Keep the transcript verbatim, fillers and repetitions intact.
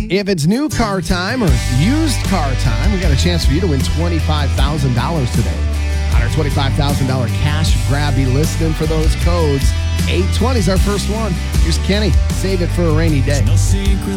If it's new car time or used car time, we got a chance for you to win twenty-five thousand dollars today. On our twenty-five thousand dollars cash grab, be listening for those codes. eight twenty is our first one. Here's Kenny. Save it for a rainy day. No secret